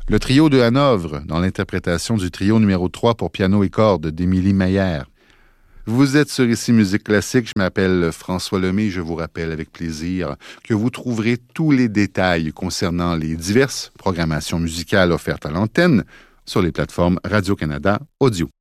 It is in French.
Le trio de Hanovre, dans l'interprétation du trio numéro 3 pour piano et cordes d'Émilie Mayer. Vous êtes sur Ici Musique Classique, je m'appelle François Lemay, je vous rappelle avec plaisir que vous trouverez tous les détails concernant les diverses programmations musicales offertes à l'antenne sur les plateformes Radio-Canada Audio.